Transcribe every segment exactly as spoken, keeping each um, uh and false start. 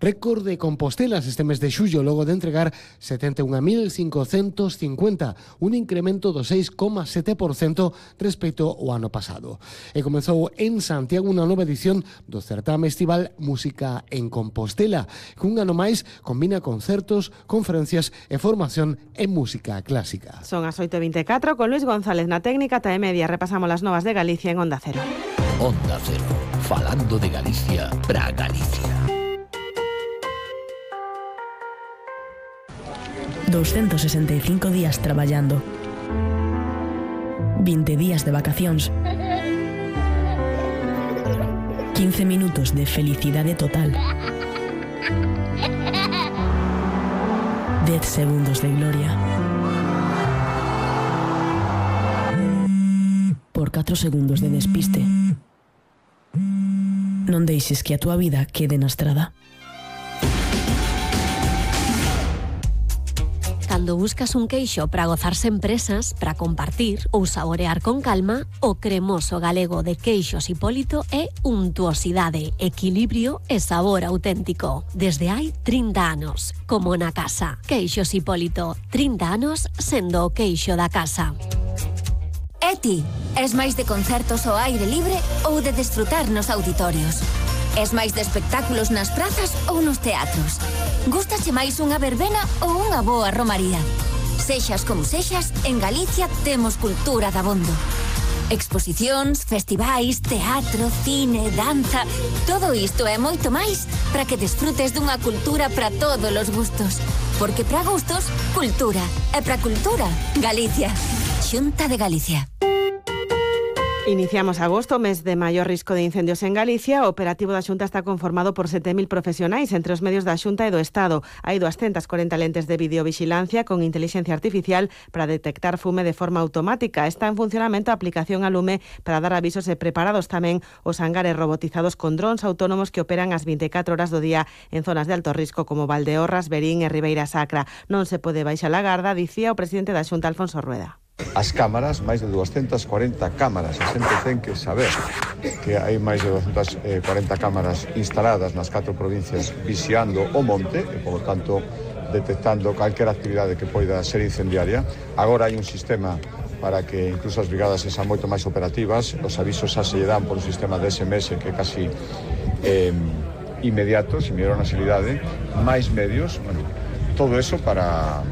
Récord de Compostelas este mes de xullo, logo de entregar setenta e un mil cincocentos cincuenta, un incremento do seis coma sete por cento respecto ao ano pasado. E comezou en Santiago unha nova edición do certame estival Música en Compostela, que un ano máis combina concertos, conferencias e formación en música clásica. Son as oito e vinte e catro, con Luis González na técnica, ta e media repasamos las novas de Galicia en Onda Cero. Onda Cero, falando de Galicia para Galicia. doscientos sesenta e cinco días traballando, veinte días de vacacións, quince minutos de felicidade total, dez segundos de gloria, por catro segundos de despiste. Non deixes que a túa vida quede na estrada. Cando buscas un queixo para gozar sen presas, para compartir ou saborear con calma, o cremoso galego de Queixos Hipólito é untuosidade, equilibrio e sabor auténtico. Desde hai trinta anos, como na casa. Queixos Hipólito, trinta anos sendo o queixo da casa. E ti, es máis de concertos ao aire libre ou de desfrutar nos auditorios? Es máis de espectáculos nas prazas ou nos teatros? Gústache máis unha verbena ou unha boa romaría? Sexas como sexas, en Galicia temos cultura dabondo. Exposicións, festivais, teatro, cine, danza... Todo isto e moito máis para que desfrutes dunha cultura para todos os gustos. Porque para gustos, cultura. E para cultura, Galicia. Xunta de Galicia. Iniciamos agosto, mes de maior risco de incendios en Galicia. O operativo da Xunta está conformado por sete mil profesionais entre os medios da Xunta e do Estado. Hai doscientas corenta lentes de videovigilancia con inteligencia artificial para detectar fume de forma automática. Está en funcionamento a aplicación a lume para dar avisos e preparados tamén os hangares robotizados con drons autónomos que operan as vinte e catro horas do día en zonas de alto risco como Valdeorras, Verín e Ribeira Sacra. Non se pode baixar a garda, dicía o presidente da Xunta, Alfonso Rueda. As cámaras, máis de doscientas corenta cámaras, a xente ten que saber que hai máis de doscientas corenta cámaras instaladas nas catro provincias vixiando o monte e, por tanto, detectando calquera actividade que poida ser incendiaria. Agora hai un sistema para que incluso as brigadas sexan moito máis operativas. Os avisos xa se lle dan por un sistema de ese eme ese que é casi eh, inmediato, se mellora a nacionalidade, máis medios, bueno, todo eso para...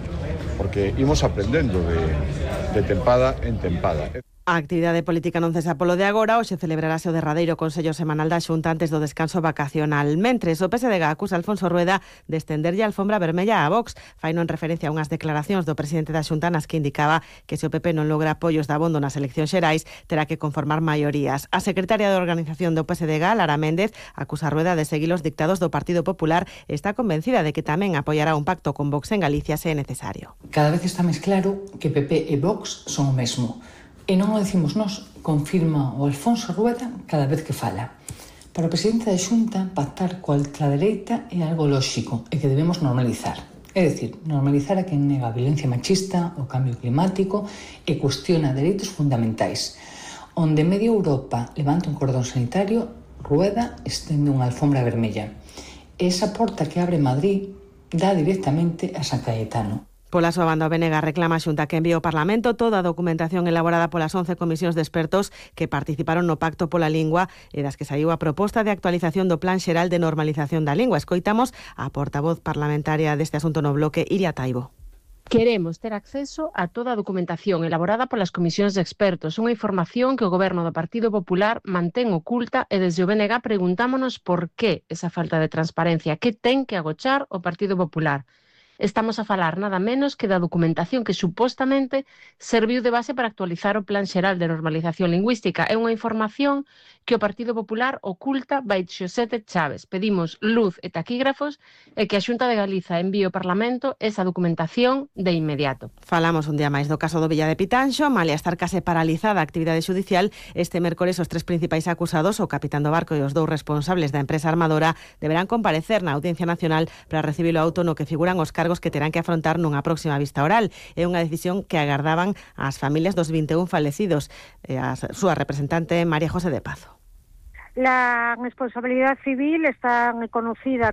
porque imos aprendendo de, de tempada en tempada. A actividade política non cesa polo de agora. Hoxe celebrarase o derradeiro Consello Semanal da Xunta antes do descanso vacacional. Mentres, o P S D G acusa Alfonso Rueda de estenderlle a alfombra vermella a Vox. Faino en referencia a unhas declaracións do presidente da Xunta nas que indicaba que se o P P non logra apoios de abondo nas eleccións xerais, terá que conformar maiorías. A secretaria de organización do P S D G, Lara Méndez, acusa a Rueda de seguir os dictados do Partido Popular e está convencida de que tamén apoiará un pacto con Vox en Galicia se é necesario. Cada vez está máis claro que P P e Vox son o mesmo. E non o decimos nós, confirma o Alfonso Rueda cada vez que fala. Para o presidente da Xunta, pactar coa ultradereita é algo lóxico e que debemos normalizar. É dicir, normalizar a quen nega a violencia machista, o cambio climático e cuestiona dereitos fundamentais. Onde media Europa levanta un cordón sanitario, Rueda estende unha alfombra vermella. E esa porta que abre Madrid dá directamente a San Cayetano. Pola súa banda, o B N G reclama a Xunta que envíe ao Parlamento toda a documentación elaborada polas once comisións de expertos que participaron no Pacto pola Lingua e das que saiu a proposta de actualización do Plan Xeral de Normalización da Lingua. Escoitamos a portavoz parlamentaria deste asunto no bloque, Iria Taibo. Queremos ter acceso a toda a documentación elaborada polas comisións de expertos, unha información que o Goberno do Partido Popular mantén oculta e desde o B N G preguntámonos por que esa falta de transparencia, que ten que agochar o Partido Popular. Estamos a falar nada menos que da documentación que supostamente serviu de base para actualizar o Plan Xeral de Normalización Lingüística. É unha información que o Partido Popular oculta baixo sete chaves. Pedimos luz e taquígrafos e que a Xunta de Galiza envíe ao Parlamento esa documentación de inmediato. Falamos un día máis do caso do Villa de Pitanxo. Malia estar case paralizada a actividade xudicial, este mércores os tres principais acusados, o capitán do barco e os dous responsables da empresa armadora, deberán comparecer na Audiencia Nacional para recibir o auto no que figuran os cargos que terán que afrontar nunha próxima vista oral. É unha decisión que agardaban as familias dos vinte e un falecidos. A súa representante, María José de Pazo. La responsabilidad civil está conocida